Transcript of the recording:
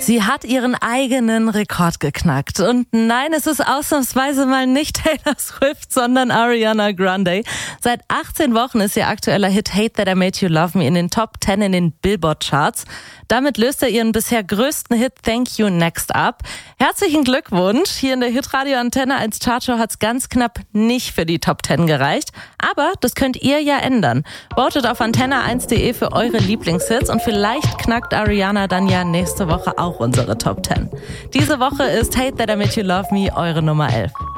Sie hat ihren eigenen Rekord geknackt. Und nein, es ist ausnahmsweise mal nicht Taylor Swift, sondern Ariana Grande. Seit 18 Wochen ist ihr aktueller Hit Hate That I Made You Love Me in den Top 10 in den Billboard-Charts. Damit löst er ihren bisher größten Hit Thank You Next ab. Herzlichen Glückwunsch! Hier in der Hitradio Antenne als Chartshow hat's ganz knapp nicht für die Top 10 gereicht. Aber das könnt ihr ja ändern. Votet auf antenne1.de für eure Lieblingshits und vielleicht knackt Ariana dann ja nächste Woche auch unsere Top 10. Diese Woche ist Hate That I Made You Love Me eure Nummer 11.